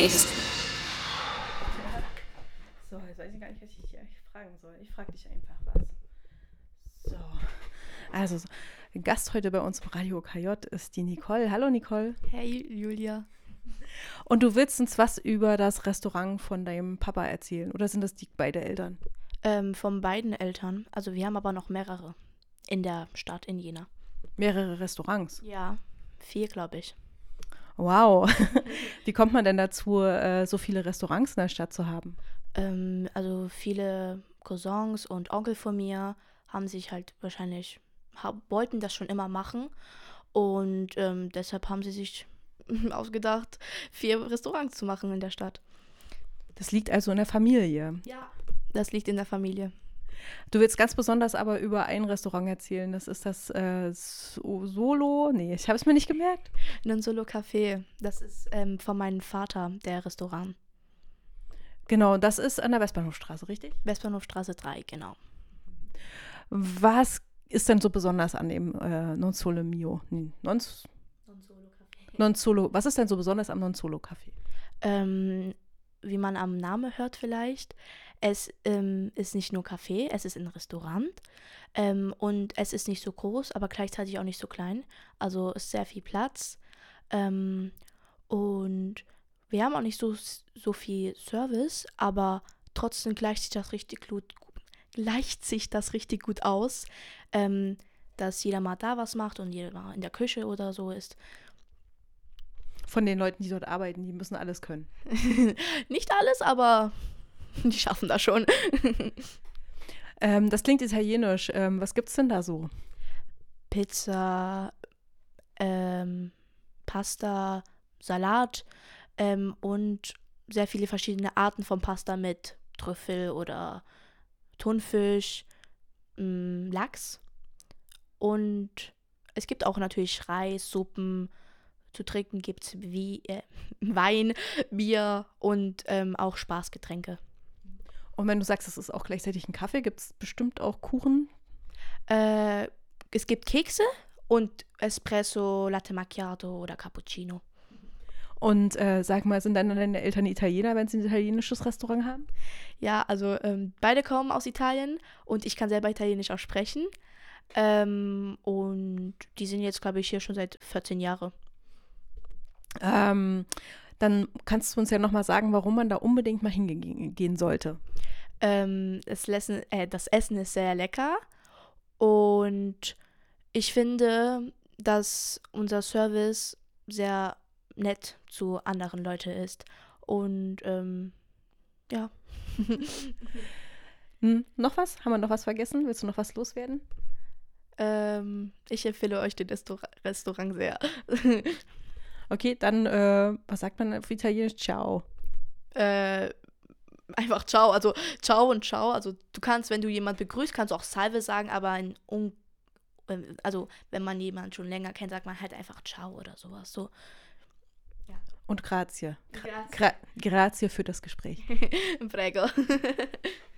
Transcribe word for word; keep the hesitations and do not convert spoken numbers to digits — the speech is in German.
ist. So, jetzt weiß ich gar nicht, was ich dich eigentlich fragen soll. Ich frage dich einfach was. So. Also, so, Gast heute bei uns im Radio K J ist die Nicole. Hallo Nicole. Hey Julia. Und du willst uns was über das Restaurant von deinem Papa erzählen? Oder sind das die beiden Eltern? Ähm, von beiden Eltern. Also wir haben aber noch mehrere in der Stadt in Jena. Mehrere Restaurants? Ja, vier glaube ich. Wow. Wie kommt man denn dazu, äh, so viele Restaurants in der Stadt zu haben? Ähm, also viele Cousins und Onkel von mir haben sich halt wahrscheinlich, ha- wollten das schon immer machen. Und ähm, deshalb haben sie sich ausgedacht, vier Restaurants zu machen in der Stadt. Das liegt also in der Familie. Ja. Das liegt in der Familie. Du willst ganz besonders aber über ein Restaurant erzählen. Das ist das äh, so Solo. Nee, ich habe es mir nicht gemerkt. Non Solo Café. Das ist ähm, von meinem Vater, der Restaurant. Genau, das ist an der Westbahnhofstraße, richtig? Westbahnhofstraße drei, genau. Was ist denn so besonders an dem äh, Non Solo Mio? Nee, non, Non Solo Café. non Solo. Was ist denn so besonders am Non Solo Café? Ähm, wie man am Namen hört vielleicht, es ähm, ist nicht nur Café, es ist ein Restaurant ähm, und es ist nicht so groß, aber gleichzeitig auch nicht so klein. Also ist sehr viel Platz ähm, und wir haben auch nicht so, so viel Service, aber trotzdem gleicht sich das richtig gut, gleicht sich das richtig gut aus, ähm, dass jeder mal da was macht und jeder mal in der Küche oder so ist. Von den Leuten, die dort arbeiten, die müssen alles können. Nicht alles, aber die schaffen das schon. Ähm, das klingt italienisch. Ähm, was gibt's denn da so? Pizza, ähm, Pasta, Salat ähm, und sehr viele verschiedene Arten von Pasta mit Trüffel oder Thunfisch, mh, Lachs. Und es gibt auch natürlich Reis, Suppen. Zu trinken gibt es wie äh, Wein, Bier und ähm, auch Spaßgetränke. Und wenn du sagst, es ist auch gleichzeitig ein Kaffee, gibt es bestimmt auch Kuchen? Äh, es gibt Kekse und Espresso, Latte Macchiato oder Cappuccino. Und äh, sag mal, sind dann deine Eltern Italiener, wenn sie ein italienisches Restaurant haben? Ja, also ähm, beide kommen aus Italien und ich kann selber Italienisch auch sprechen. Ähm, und die sind jetzt, glaube ich, hier schon seit vierzehn Jahren. Ähm, dann kannst du uns ja nochmal sagen, warum man da unbedingt mal hingehen sollte. Ähm, das, Lessen, äh, das Essen ist sehr lecker und ich finde, dass unser Service sehr nett zu anderen Leuten ist. Und ähm, ja. Hm, noch was? Haben wir noch was vergessen? Willst du noch was loswerden? ähm, ich empfehle euch den Restaur- Restaurant sehr. Okay, dann, äh, was sagt man auf Italienisch? Ciao. äh, einfach ciao, also ciao und ciao. Also du kannst, wenn du jemanden begrüßt, kannst du auch Salve sagen, aber in un also wenn man jemanden schon länger kennt, sagt man halt einfach ciao oder sowas. So. Und grazie. Grazie. Gra- grazie für das Gespräch. Prego.